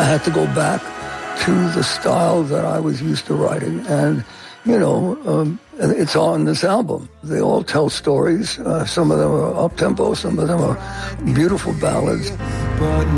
had to go back to the style that I was used to writing. And, it's on this album. They all tell stories. Some of them are up-tempo, some of them are beautiful ballads. But